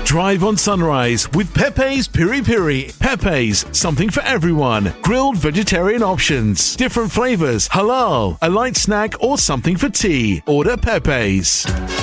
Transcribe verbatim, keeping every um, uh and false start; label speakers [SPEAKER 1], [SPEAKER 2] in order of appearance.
[SPEAKER 1] Drive on Sunrise with Pepe's Piri Piri. Pepe's, something for everyone. Grilled vegetarian options, different flavors, halal, a light snack or something for tea. Order Pepe's.